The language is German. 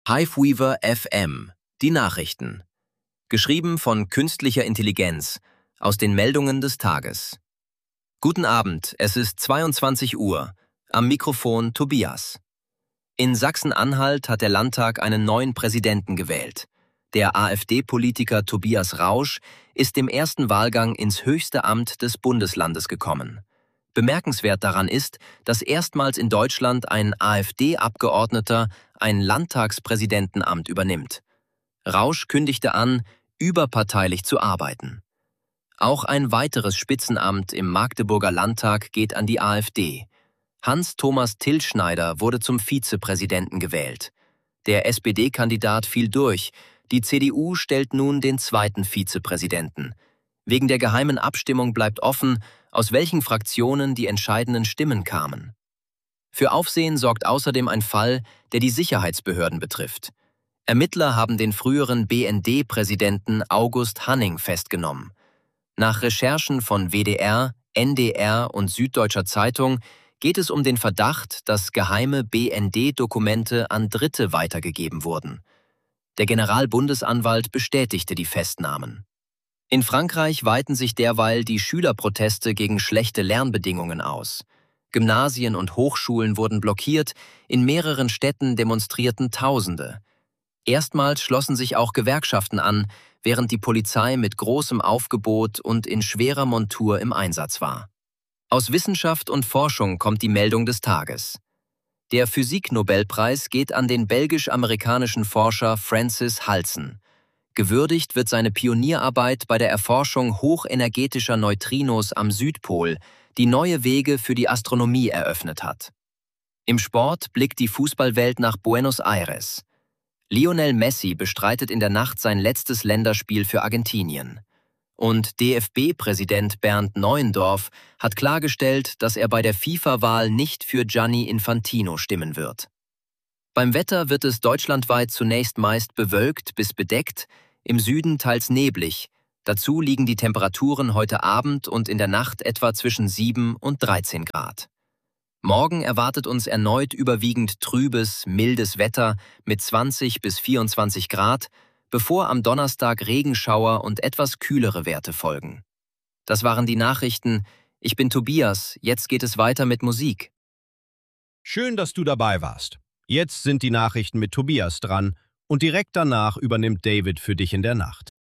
Hiveweaver FM, die Nachrichten. Geschrieben von künstlicher Intelligenz, aus den Meldungen des Tages. Guten Abend, es ist 22 Uhr. Am Mikrofon Tobias. In Sachsen-Anhalt hat der Landtag einen neuen Präsidenten gewählt. Der AfD-Politiker Tobias Rausch ist im ersten Wahlgang ins höchste Amt des Bundeslandes gekommen. Bemerkenswert daran ist, dass erstmals in Deutschland ein AfD-Abgeordneter ein Landtagspräsidentenamt übernimmt. Rausch kündigte an, überparteilich zu arbeiten. Auch ein weiteres Spitzenamt im Magdeburger Landtag geht an die AfD. Hans-Thomas Tilschneider wurde zum Vizepräsidenten gewählt. Der SPD-Kandidat fiel durch. Die CDU stellt nun den zweiten Vizepräsidenten. Wegen der geheimen Abstimmung bleibt offen, aus welchen Fraktionen die entscheidenden Stimmen kamen. Für Aufsehen sorgt außerdem ein Fall, der die Sicherheitsbehörden betrifft. Ermittler haben den früheren BND-Präsidenten August Hanning festgenommen. Nach Recherchen von WDR, NDR und Süddeutscher Zeitung geht es um den Verdacht, dass geheime BND-Dokumente an Dritte weitergegeben wurden. Der Generalbundesanwalt bestätigte die Festnahmen. In Frankreich weiten sich derweil die Schülerproteste gegen schlechte Lernbedingungen aus. Gymnasien und Hochschulen wurden blockiert, in mehreren Städten demonstrierten Tausende. Erstmals schlossen sich auch Gewerkschaften an, während die Polizei mit großem Aufgebot und in schwerer Montur im Einsatz war. Aus Wissenschaft und Forschung kommt die Meldung des Tages. Der Physik-Nobelpreis geht an den belgisch-amerikanischen Forscher Francis Halsen. Gewürdigt wird seine Pionierarbeit bei der Erforschung hochenergetischer Neutrinos am Südpol, die neue Wege für die Astronomie eröffnet hat. Im Sport blickt die Fußballwelt nach Buenos Aires. Lionel Messi bestreitet in der Nacht sein letztes Länderspiel für Argentinien. Und DFB-Präsident Bernd Neuendorf hat klargestellt, dass er bei der FIFA-Wahl nicht für Gianni Infantino stimmen wird. Beim Wetter wird es deutschlandweit zunächst meist bewölkt bis bedeckt, im Süden teils neblig. Dazu liegen die Temperaturen heute Abend und in der Nacht etwa zwischen 7 und 13 Grad. Morgen erwartet uns erneut überwiegend trübes, mildes Wetter mit 20 bis 24 Grad, bevor am Donnerstag Regenschauer und etwas kühlere Werte folgen. Das waren die Nachrichten. Ich bin Tobias, jetzt geht es weiter mit Musik. Schön, dass du dabei warst. Jetzt sind die Nachrichten mit Tobias dran und direkt danach übernimmt David für dich in der Nacht.